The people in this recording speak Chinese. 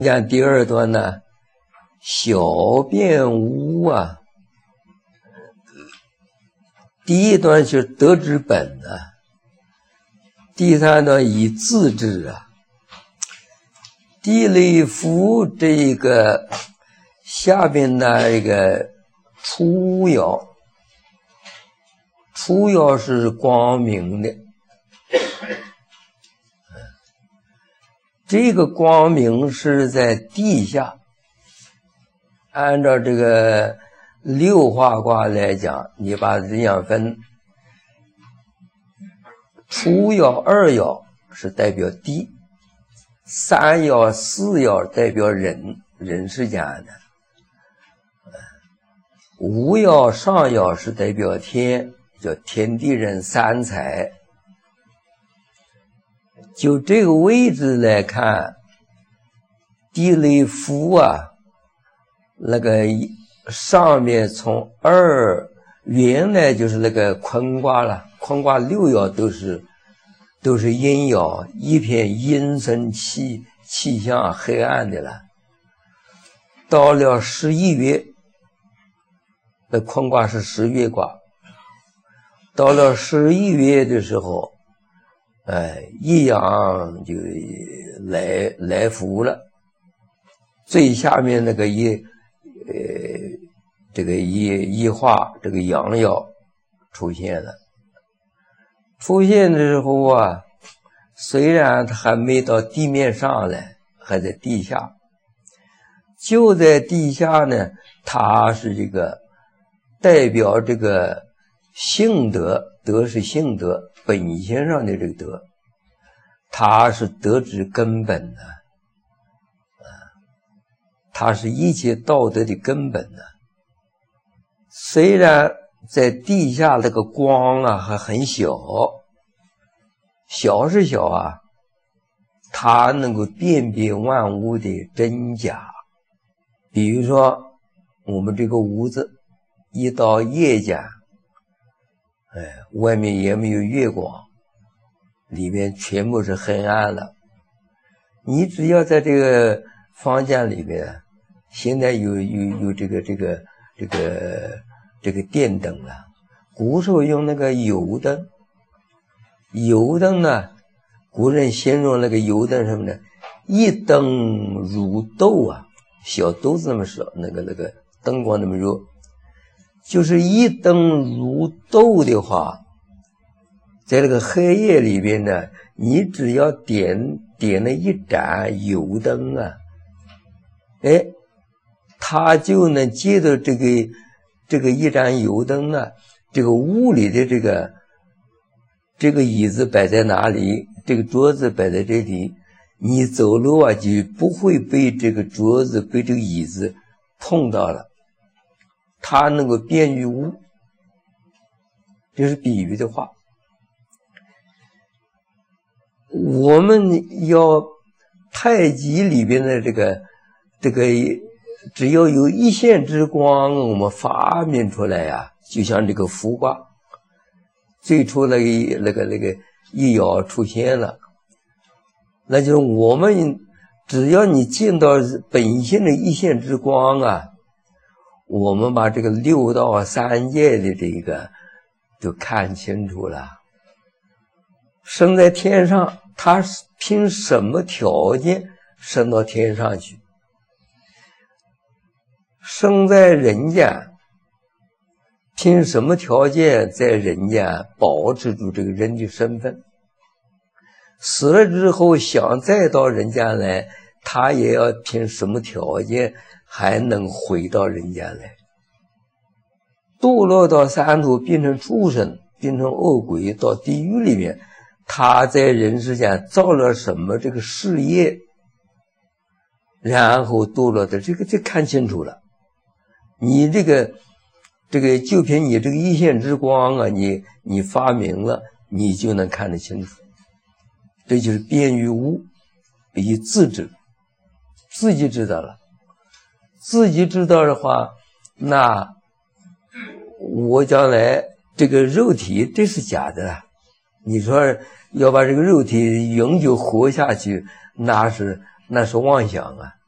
讲第二段呢，小变无啊。第一段是德之本啊，第三段以自治啊。地雷符这个下边的这个初爻，初爻是光明的。这个光明是在地下，按照这个六画卦来讲，你把它这样分，初爻、二爻是代表地，三爻、四爻代表人，人世间的，五爻、上爻是代表天，叫天地人三才。就这个位置来看，地雷符啊，那个上面从二，原来就是那个坤卦了，坤卦六爻都是阴爻，一片阴森气象黑暗的了。到了11月，那坤卦是10月卦，到了11月的时候，一阳就来福了，最下面那个这个一画这个阳爻出现了。出现的时候啊，虽然它还没到地面上来，还在地下，就在地下呢，它是这个代表这个性德，德是性德，本性上的这个德，它是德之根本的，它是一切道德的根本的。虽然在地下那个光啊还很小，小是小啊，它能够辨别万物的真假。比如说我们这个屋子一到夜间，外面也没有月光，里面全部是黑暗了。你只要在这个房间里面，现在有这个电灯了，古时候用那个油灯。油灯呢，古人形容那个油灯什么呢？一灯如豆啊，小豆子那么少，那个灯光那么弱。就是一灯如豆的话，在这个黑夜里边呢，你只要点了一盏油灯啊，它就能借着这个一盏油灯啊，这个屋里的这个椅子摆在哪里，这个桌子摆在这里，你走路啊就不会被这个桌子被这个椅子碰到了，它能够辨于物，这是比喻的话。我们要太极里边的这个只要有一线之光，我们发明出来呀，就像这个符卦，最初那个一爻出现了，那就是我们只要你见到本性的一线之光啊，我们把这个六道三界的这个就看清楚了。升在天上，他凭什么条件升到天上去？生在人间，凭什么条件在人间保持住这个人的身份？死了之后想再到人间来，他也要凭什么条件还能回到人间来？堕落到三途，变成畜生，变成恶鬼，到地狱里面，他在人世间造了什么这个事业，然后堕落的这看清楚了。你这个就凭你这个一线之光啊，你发明了，你就能看得清楚。这就是辨于物，以自知，自己知道了。自己知道的话，那我将来这个肉体这是假的，你说要把这个肉体永久活下去，那是妄想啊。